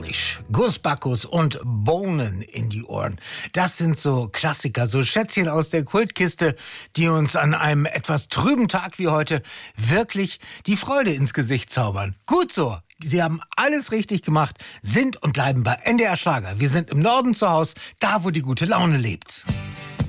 Eilish, Gus Bacchus und Bohnen in die Ohren. Das sind so Klassiker, so Schätzchen aus der Kultkiste, die uns an einem etwas trüben Tag wie heute wirklich die Freude ins Gesicht zaubern. Gut so. Sie haben alles richtig gemacht, sind und bleiben bei NDR Schlager. Wir sind im Norden zu Hause, da wo die gute Laune lebt.